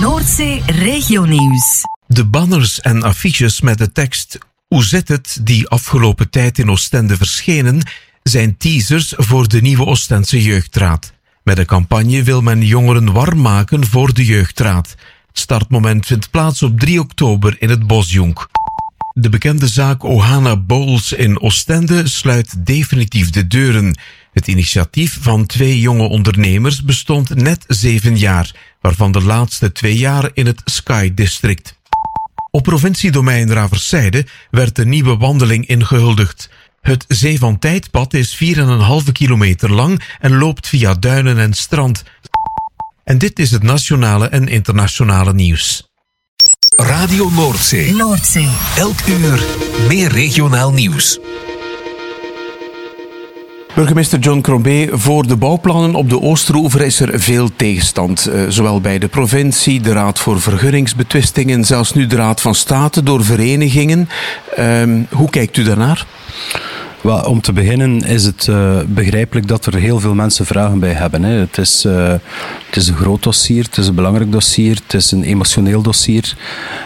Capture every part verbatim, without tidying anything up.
Noordzee Regionieuws. De banners en affiches met de tekst "Hoe zit het?" die afgelopen tijd in Oostende verschenen, zijn teasers voor de nieuwe Oostendse Jeugdraad. Met de campagne wil men jongeren warm maken voor de Jeugdraad. Het startmoment vindt plaats op drie oktober in het Bosjonk. De bekende zaak Ohana Bowls in Oostende sluit definitief de deuren. Het initiatief van twee jonge ondernemers bestond net zeven jaar, waarvan de laatste twee jaar in het Sky District. Op provinciedomein Raverszijde werd een nieuwe wandeling ingehuldigd. Het Zee van Tijdpad is vier komma vijf kilometer lang en loopt via duinen en strand. En dit is het nationale en internationale nieuws. Radio Noordzee. Noordzee. Elk uur meer regionaal nieuws. Burgemeester John Crombie, voor de bouwplannen op de Oosteroever is er veel tegenstand. Uh, zowel bij de provincie, de Raad voor Vergunningsbetwistingen, zelfs nu de Raad van State door verenigingen. Uh, hoe kijkt u daarnaar? Well, om te beginnen is het uh, begrijpelijk dat er heel veel mensen vragen bij hebben. Hè. Het, is, uh, het is een groot dossier, het is een belangrijk dossier, het is een emotioneel dossier.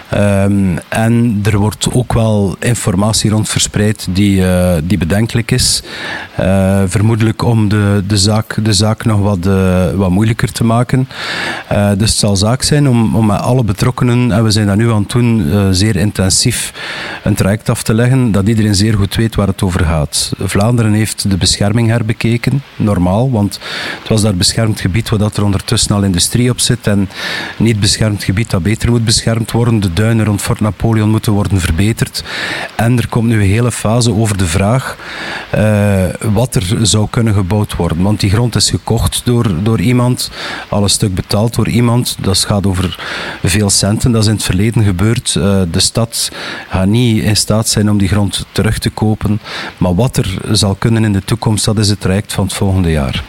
Um, en er wordt ook wel informatie rond verspreid die, uh, die bedenkelijk is. Uh, vermoedelijk om de, de, zaak, de zaak nog wat, uh, wat moeilijker te maken. Uh, dus het zal zaak zijn om, om met alle betrokkenen, en we zijn dat nu aan het doen, uh, zeer intensief een traject af te leggen, dat iedereen zeer goed weet waar het over gaat. Vlaanderen heeft de bescherming herbekeken, normaal, want het was daar beschermd gebied waar er ondertussen al industrie op zit en niet beschermd gebied dat beter moet beschermd worden. De duinen rond Fort Napoleon moeten worden verbeterd. En er komt nu een hele fase over de vraag uh, wat er zou kunnen gebouwd worden. Want die grond is gekocht door, door iemand, al een stuk betaald door iemand. Dat gaat over veel centen, dat is in het verleden gebeurd. Uh, de stad gaat niet in staat zijn om die grond terug te kopen, maar wat er zal kunnen in de toekomst, dat is het traject van het volgende jaar.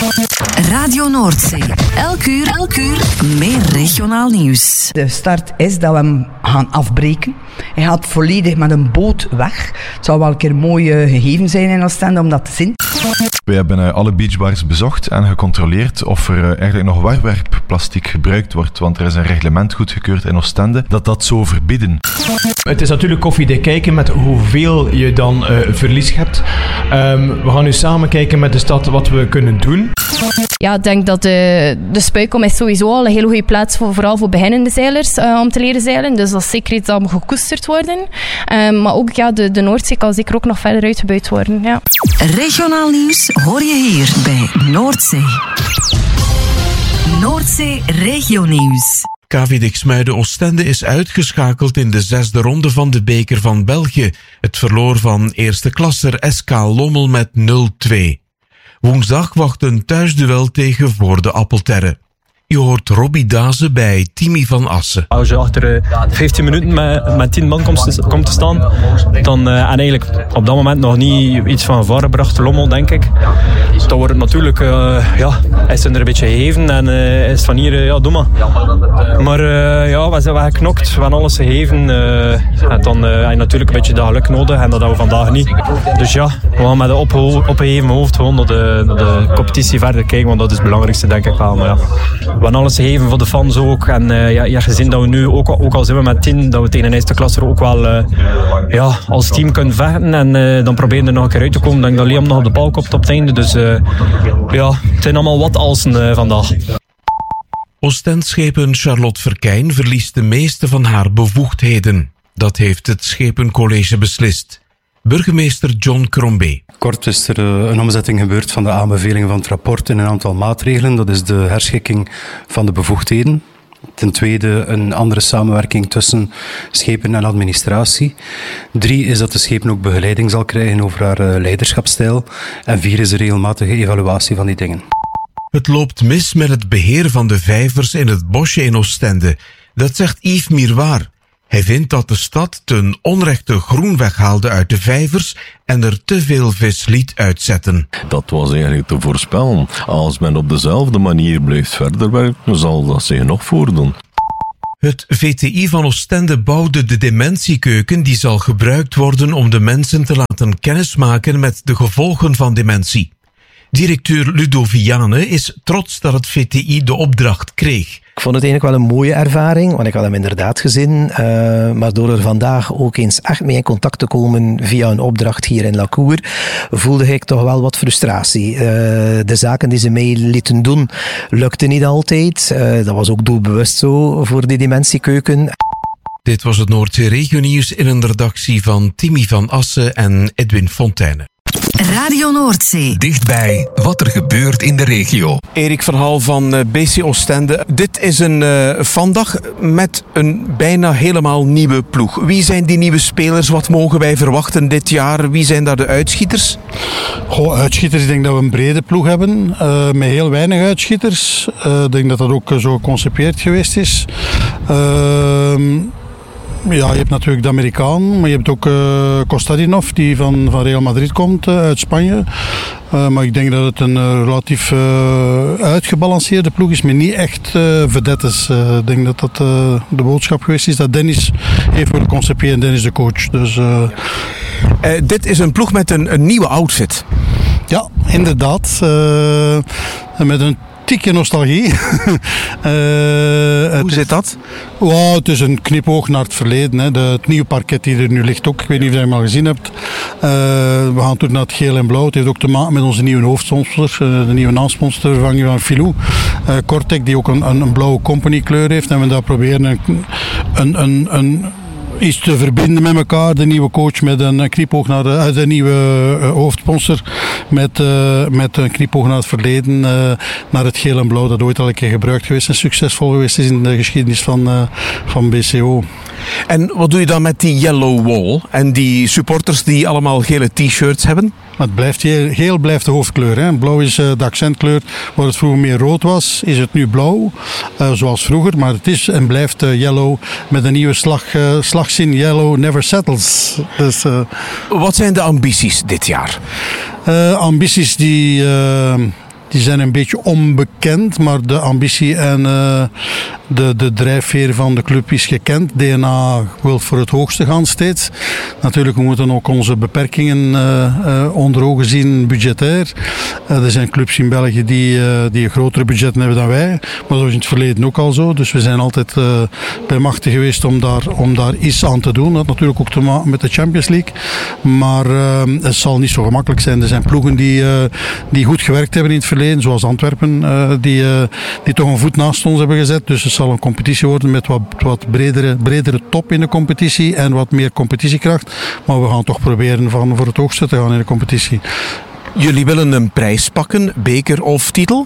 Radio Noordzee. Elk uur, elk uur meer regionaal nieuws. De start is dat we hem gaan afbreken. Hij gaat volledig met een boot weg. Het zou wel een keer mooi uh, gegeven zijn in Oostende om dat te zien. We hebben uh, alle beachbars bezocht en gecontroleerd of er uh, eigenlijk nog wegwerpplastic gebruikt wordt, want er is een reglement goedgekeurd in Oostende dat dat zou verbieden. Het is natuurlijk koffiedik kijken met hoeveel je dan uh, verlies hebt. Um, we gaan nu samen kijken met de stad wat we kunnen doen. Ja, ik denk dat de, de Spuikom is sowieso al een hele goede plaats voor, vooral voor beginnende zeilers uh, om te leren zeilen. Dus dat is zeker iets dat moet gekoesterd worden. Um, maar ook ja, de, de Noordzee kan zeker ook nog verder uitgebuit worden. Ja. Regionaal nieuws hoor je hier bij Noordzee. Noordzee Regionieuws. K V Diksmuiden Oostende is uitgeschakeld in de zesde ronde van de beker van België. Het verloor van eerste klasser S K Lommel met nul twee. Woensdag wacht een thuisduel tegen Voorde Appelterre. Je hoort Robbie Daze bij Timmy van Assen. Als je achter uh, vijftien minuten met, met tien man komt te, komt te staan, dan, uh, en eigenlijk op dat moment nog niet iets van gevaar gebracht, Lommel, denk ik. Dan wordt het natuurlijk, uh, ja, is het er een beetje gegeven en uh, is van hier, uh, ja, doe maar. Maar uh, ja, we zijn geknokt, we hebben alles gegeven. Uh, en dan uh, heb je natuurlijk een beetje dat geluk nodig en dat hebben we vandaag niet. Dus ja, we gaan met een opgeheven opgeheven hoofd gewoon naar de, naar de competitie verder kijken, want dat is het belangrijkste, denk ik wel. Maar ja. We hebben alles gegeven voor de fans ook. En uh, ja, je hebt gezien dat we nu, ook, ook al zijn we met tien, dat we tegen een eerste klasser ook wel uh, ja, als team kunnen vechten. En uh, dan proberen we er nog een keer uit te komen. Ik denk dat Liam nog op de bal komt op het einde. Dus uh, ja, het zijn allemaal wat alsen uh, vandaag. Oostendschepen Charlotte Verkijn verliest de meeste van haar bevoegdheden. Dat heeft het Schepencollege beslist. Burgemeester John Crombie. Kort is er een omzetting gebeurd van de aanbevelingen van het rapport in een aantal maatregelen. Dat is de herschikking van de bevoegdheden. Ten tweede een andere samenwerking tussen schepen en administratie. Drie is dat de schepen ook begeleiding zal krijgen over haar leiderschapsstijl. En vier is de regelmatige evaluatie van die dingen. Het loopt mis met het beheer van de vijvers in het bosje in Oostende. Dat zegt Yves Miroir. Hij vindt dat de stad ten onrechte groen weghaalde uit de vijvers en er te veel vis liet uitzetten. Dat was eigenlijk te voorspellen. Als men op dezelfde manier blijft verder werken, zal dat zich nog voordoen. Het V T I van Oostende bouwde de dementiekeuken die zal gebruikt worden om de mensen te laten kennismaken met de gevolgen van dementie. Directeur Ludo Viane is trots dat het V T I de opdracht kreeg. Ik vond het eigenlijk wel een mooie ervaring, want ik had hem inderdaad gezien. Uh, maar door er vandaag ook eens echt mee in contact te komen via een opdracht hier in La Cour, voelde ik toch wel wat frustratie. Uh, de zaken die ze mij lieten doen, lukten niet altijd. Uh, dat was ook doelbewust zo voor die Dimentiekeuken. Dit was het Noordzee Regionieuws in een redactie van Timmy van Assen en Edwin Fontijne. Radio Noordzee. Dichtbij wat er gebeurt in de regio. Erik van Hal van B C Oostende. Dit is een uh, vandag met een bijna helemaal nieuwe ploeg. Wie zijn die nieuwe spelers? Wat mogen wij verwachten dit jaar? Wie zijn daar de uitschieters? Goh, uitschieters, ik denk dat we een brede ploeg hebben. Uh, met heel weinig uitschieters. Uh, ik denk dat dat ook uh, zo geconcepeerd geweest is. Uh, Ja, je hebt natuurlijk de Amerikaan, maar je hebt ook uh, Kostadinov, die van, van Real Madrid komt, uh, uit Spanje. Uh, maar ik denk dat het een uh, relatief uh, uitgebalanceerde ploeg is, maar niet echt uh, vedettes. Uh, ik denk dat dat uh, de boodschap geweest is dat Dennis heeft voor geconcepeerd en Dennis de coach. Dus, uh, uh, dit is een ploeg met een, een nieuwe outfit. Ja, inderdaad. Uh, met een tikje nostalgie. uh, Hoe zit dat? Wow, het is een knipoog naar het verleden. Hè. De, het nieuwe parket die er nu ligt ook. Ik weet niet of je hem al gezien hebt. Uh, we gaan toen naar het geel en blauw. Het heeft ook te maken met onze nieuwe hoofdsponsor. Uh, de nieuwe naamsponsor vervanging van Filou. Uh, Cortec, die ook een, een, een blauwe company kleur heeft. En we daar proberen een, een, een, een iets te verbinden met elkaar. De nieuwe coach met een knipoog naar de, de nieuwe uh, hoofdsponsor met, uh, met een knipoog naar het verleden, uh, naar het geel en blauw dat ooit al een keer gebruikt geweest en succesvol geweest is in de geschiedenis van, uh, van B C O. En wat doe je dan met die yellow wall en die supporters die allemaal gele t-shirts hebben? Het blijft geel, geel blijft de hoofdkleur. Hè. Blauw is uh, de accentkleur. Waar het vroeger meer rood was, is het nu blauw. Uh, zoals vroeger. Maar het is en blijft uh, yellow met een nieuwe slag, uh, slagzin. Yellow never settles. Dus, uh, Wat zijn de ambities dit jaar? Uh, ambities die... Uh, Die zijn een beetje onbekend, maar de ambitie en uh, de, de drijfveer van de club is gekend. D N A wil voor het hoogste gaan steeds. Natuurlijk we moeten ook onze beperkingen uh, uh, onder ogen zien, budgetair. Uh, er zijn clubs in België die, uh, die een grotere budget hebben dan wij. Maar dat was in het verleden ook al zo. Dus we zijn altijd uh, bij machten geweest om daar, om daar iets aan te doen. Dat natuurlijk ook te maken met de Champions League. Maar uh, het zal niet zo gemakkelijk zijn. Er zijn ploegen die, uh, die goed gewerkt hebben in het verleden. Zoals Antwerpen, uh, die, uh, die toch een voet naast ons hebben gezet. Dus het zal een competitie worden met wat, wat bredere, bredere top in de competitie en wat meer competitiekracht. Maar we gaan toch proberen van voor het hoogste te gaan in de competitie. Jullie willen een prijs pakken, beker of titel?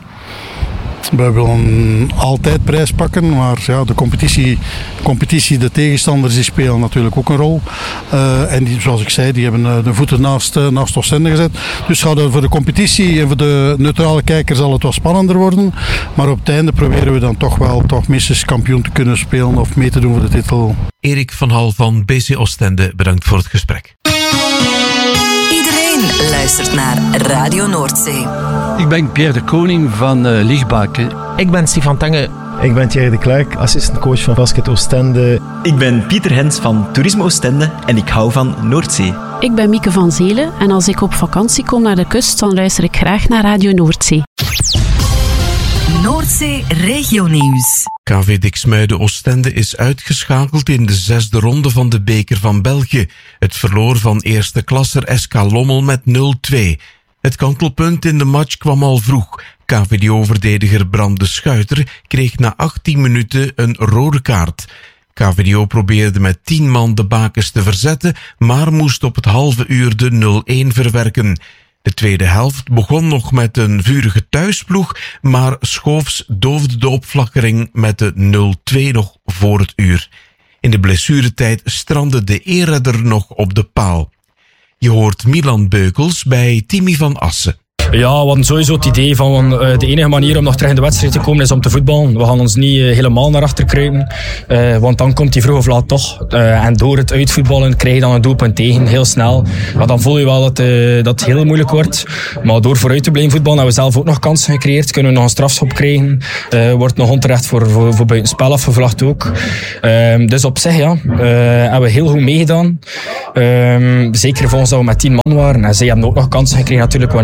We willen altijd prijs pakken, maar ja, de competitie, competitie, de tegenstanders die spelen natuurlijk ook een rol. Uh, en die, zoals ik zei, die hebben de voeten naast, uh, naast Oostende gezet. Dus gaat het voor de competitie en voor de neutrale kijker zal het wat spannender worden. Maar op het einde proberen we dan toch wel toch minstens kampioen te kunnen spelen of mee te doen voor de titel. Erik van Hal van B C Oostende, bedankt voor het gesprek. Iedereen luistert naar Radio Noordzee. Ik ben Pierre de Koning van uh, Liegbaken. Ik ben Stefan Tange. Ik ben Thierry de Klerk, assistentcoach van Basket Oostende. Ik ben Pieter Hens van Toerisme Oostende en ik hou van Noordzee. Ik ben Mieke van Zelen en als ik op vakantie kom naar de kust, dan luister ik graag naar Radio Noordzee. Noordzee Regionieuws. K V Diksmuide Oostende is uitgeschakeld in de zesde ronde van de beker van België. Het verloor van eerste klasser S K Lommel met nul twee. Het kantelpunt in de match kwam al vroeg. K V D O-verdediger Bram de Schuiter kreeg na achttien minuten een rode kaart. K V D O probeerde met tien man de bakens te verzetten, maar moest op het halve uur de nul een verwerken. De tweede helft begon nog met een vurige thuisploeg, maar Schoofs doofde de opflakkering met de nul twee nog voor het uur. In de blessuretijd strandde de eerredder nog op de paal. Je hoort Milan Beukels bij Timmy van Assen. Ja, we hadden sowieso het idee van uh, de enige manier om nog terug in de wedstrijd te komen is om te voetballen. We gaan ons niet uh, helemaal naar achter kruipen, uh, want dan komt hij vroeg of laat toch. Uh, en door het uitvoetballen krijg je dan een doelpunt tegen, heel snel. Ja, dan voel je wel dat, uh, dat het heel moeilijk wordt. Maar door vooruit te blijven voetballen hebben we zelf ook nog kansen gecreëerd. Kunnen we nog een strafschop krijgen. Uh, wordt nog onterecht voor, voor, voor buitenspel afgevlacht ook. Uh, dus op zich ja, uh, hebben we heel goed meegedaan. Uh, zeker volgens dat we met tien man waren. En zij hebben ook nog kansen gekregen natuurlijk, wat niet onlogisch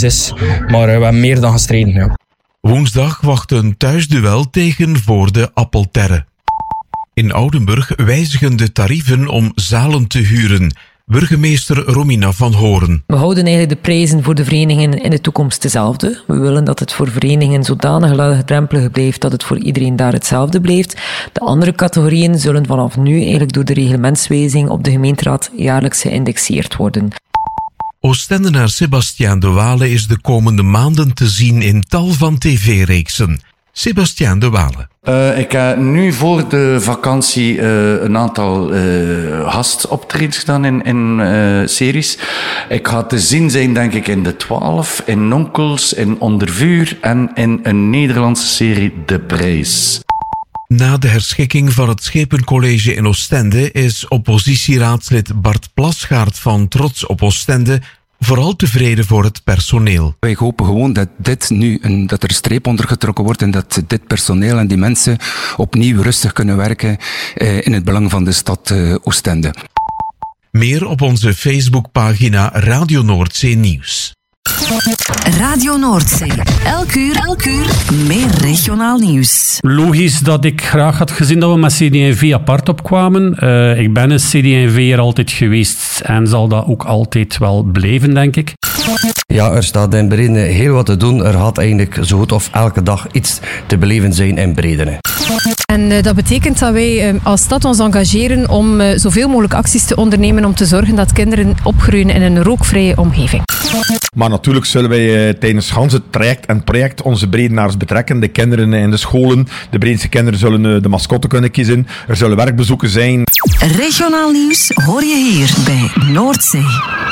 thuis is. Maar uh, we hebben meer dan gestreden. Ja. Woensdag wacht een thuisduel tegen Voorde Appelterre. In Oudenburg wijzigen de tarieven om zalen te huren. Burgemeester Romina van Horen. We houden eigenlijk de prijzen voor de verenigingen in de toekomst dezelfde. We willen dat het voor verenigingen zodanig laagdrempelig blijft dat het voor iedereen daar hetzelfde blijft. De andere categorieën zullen vanaf nu eigenlijk door de reglementswijziging op de gemeenteraad jaarlijks geïndexeerd worden. Oostendenaar Sébastien de Wale is de komende maanden te zien in tal van tv-reeksen. Sébastien de Wale. Uh, ik heb nu voor de vakantie uh, een aantal uh, gastoptredens gedaan in, in uh, series. Ik ga te zien zijn, denk ik, in De Twaalf, in Nonkels, in Onder Vuur en in een Nederlandse serie De Prijs. Na de herschikking van het Schepencollege in Oostende is oppositieraadslid Bart Plasgaard van Trots op Oostende vooral tevreden voor het personeel. Wij hopen gewoon dat dit nu, een, dat er een streep onder getrokken wordt en dat dit personeel en die mensen opnieuw rustig kunnen werken eh, in het belang van de stad eh, Oostende. Meer op onze Facebookpagina Radio Noordzee Nieuws. Radio Noordzee. Elk uur, elk uur meer regionaal nieuws. Logisch dat ik graag had gezien dat we met C D en V apart opkwamen. Uh, ik ben een C D en V'er altijd geweest en zal dat ook altijd wel blijven, denk ik. Ja, er staat in Bredene heel wat te doen. Er gaat eigenlijk zo goed of elke dag iets te beleven zijn in Bredene. En uh, dat betekent dat wij uh, als stad ons engageren om uh, zoveel mogelijk acties te ondernemen om te zorgen dat kinderen opgroeien in een rookvrije omgeving. Maar natuurlijk zullen wij uh, tijdens Hans het traject en project onze Bredenaars betrekken. De kinderen in de scholen, de Bredense kinderen zullen uh, de mascotte kunnen kiezen. Er zullen werkbezoeken zijn. Regionaal nieuws hoor je hier bij Noordzee.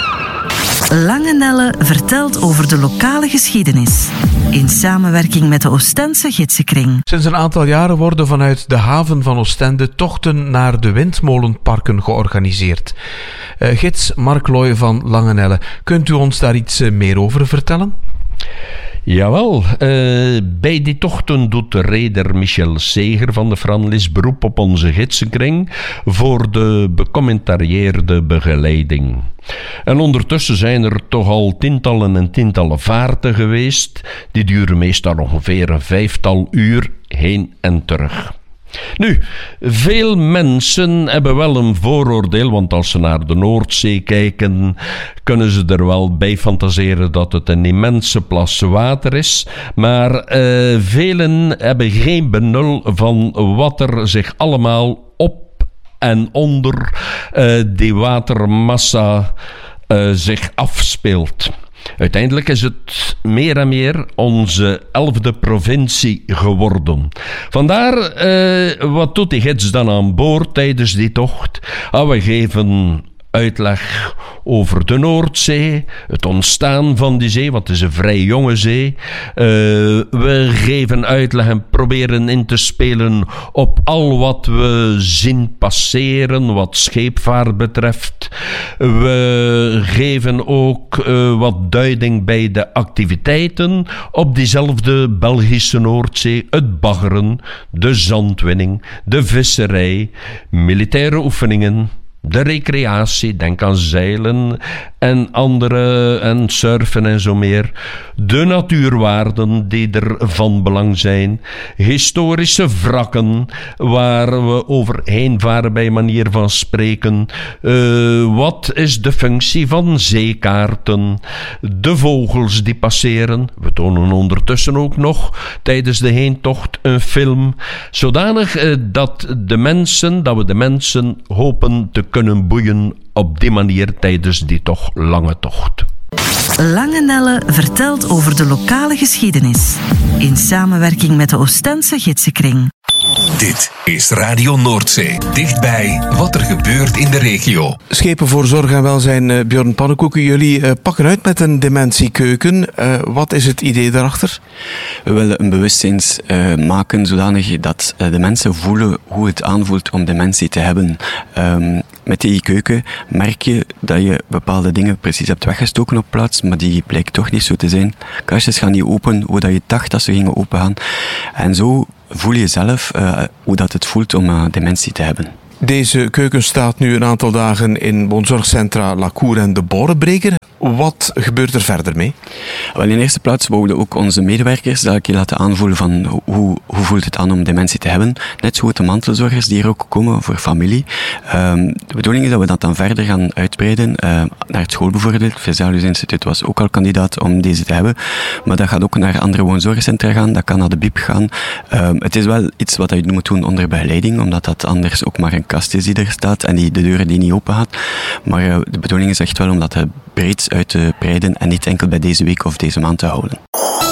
Langenelle vertelt over de lokale geschiedenis. In samenwerking met de Oostense Gidsenkring. Sinds een aantal jaren worden vanuit de haven van Oostende tochten naar de windmolenparken georganiseerd. Uh, gids Mark Looy van Langenelle, kunt u ons daar iets uh, meer over vertellen? Jawel, uh, bij die tochten doet de reder Michel Seger van de Franlis beroep op onze gidsenkring voor de becommentarieerde begeleiding. En ondertussen zijn er toch al tientallen en tientallen vaarten geweest, die duren meestal ongeveer een vijftal uur heen en terug. Nu, veel mensen hebben wel een vooroordeel, want als ze naar de Noordzee kijken, kunnen ze er wel bij fantaseren dat het een immense plas water is, maar uh, velen hebben geen benul van wat er zich allemaal op en onder uh, die watermassa uh, zich afspeelt. Uiteindelijk is het meer en meer onze elfde provincie geworden. Vandaar, uh, wat doet die gids dan aan boord tijdens die tocht? Ah, we geven uitleg over de Noordzee, het ontstaan van die zee, want het is een vrij jonge zee. Uh, we geven uitleg en proberen in te spelen op al wat we zien passeren, wat scheepvaart betreft. We geven ook uh, wat duiding bij de activiteiten op diezelfde Belgische Noordzee, het baggeren, de zandwinning, de visserij, militaire oefeningen, de recreatie, denk aan zeilen en andere, en surfen en zo meer. De natuurwaarden die er van belang zijn. Historische wrakken waar we overheen varen bij manier van spreken. Uh, wat is de functie van zeekaarten? De vogels die passeren. We tonen ondertussen ook nog tijdens de heentocht een film. Zodanig uh, dat de mensen, dat we de mensen hopen te kunnen boeien op die manier tijdens die toch lange tocht. Langenelle vertelt over de lokale geschiedenis. In samenwerking met de Oostense Gidsenkring. Dit is Radio Noordzee. Dichtbij wat er gebeurt in de regio. Schepen voor Zorg en Welzijn, uh, Björn Pannenkoeken, jullie uh, pakken uit met een dementiekeuken. Uh, wat is het idee daarachter? We willen een bewustzijn uh, maken zodanig dat uh, de mensen voelen hoe het aanvoelt om dementie te hebben. Um, met die keuken merk je dat je bepaalde dingen precies hebt weggestoken op plaats, maar die blijkt toch niet zo te zijn. Kastjes gaan niet open hoe dat je dacht dat ze gingen opengaan. En zo voel je zelf uh, hoe dat het voelt om uh, dementie te hebben. Deze keuken staat nu een aantal dagen in woonzorgcentra La Cour en de Borenbreker. Wat gebeurt er verder mee? Wel, in de eerste plaats wouden ook onze medewerkers elke keer laten aanvoelen van hoe, hoe voelt het aan om dementie te hebben. Net zo goed de mantelzorgers die er ook komen voor familie. Um, de bedoeling is dat we dat dan verder gaan uitbreiden uh, naar het school bijvoorbeeld. Vesalius Instituut was ook al kandidaat om deze te hebben. Maar dat gaat ook naar andere woonzorgcentra gaan. Dat kan naar de B I P gaan. Um, het is wel iets wat je moet doen onder begeleiding, omdat dat anders ook maar een kast is die er staat en die de deuren die niet open gaat. Maar uh, de bedoeling is echt wel om dat breed uit te breiden en niet enkel bij deze week of deze maand te houden.